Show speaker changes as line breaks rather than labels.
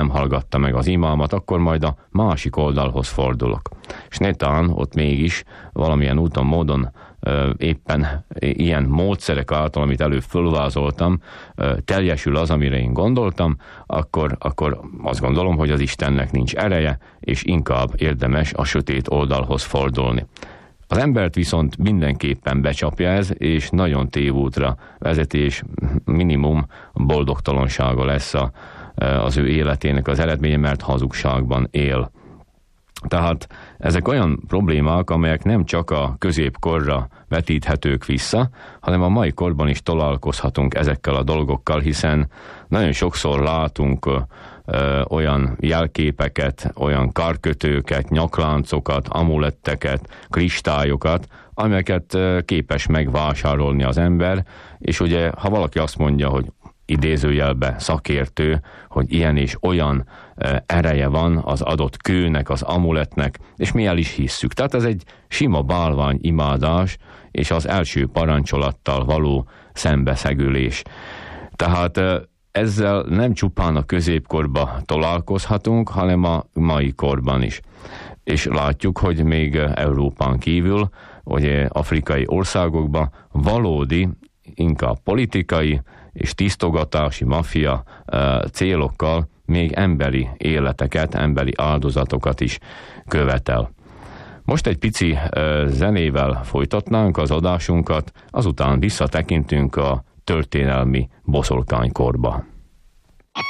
nem hallgatta meg az imámat, akkor majd a másik oldalhoz fordulok. És netán ott mégis valamilyen úton, módon éppen ilyen módszerek által, amit előbb fölvázoltam, teljesül az, amire én gondoltam, akkor azt gondolom, hogy az Istennek nincs ereje, és inkább érdemes a sötét oldalhoz fordulni. Az embert viszont mindenképpen becsapja ez, és nagyon tévútra vezeti, és minimum boldogtalansága lesz az ő életének az eredménye, mert hazugságban él. Tehát ezek olyan problémák, amelyek nem csak a középkorra vetíthetők vissza, hanem a mai korban is találkozhatunk ezekkel a dolgokkal, hiszen nagyon sokszor látunk olyan jelképeket, olyan karkötőket, nyakláncokat, amuletteket, kristályokat, amelyeket képes megvásárolni az ember, és ugye, ha valaki azt mondja, hogy idézőjelbe szakértő, hogy ilyen és olyan ereje van az adott kőnek, az amuletnek, és mi el is hisszük. Tehát ez egy sima bálvány imádás, és az első parancsolattal való szembeszegülés. Tehát ezzel nem csupán a középkorba találkozhatunk, hanem a mai korban is. És látjuk, hogy még Európán kívül, hogy afrikai országokban valódi, inkább politikai és tisztogatási maffia célokkal még emberi életeket, emberi áldozatokat is követel. Most egy pici zenével folytatnánk az adásunkat, azután visszatekintünk a történelmi boszorkánykorba.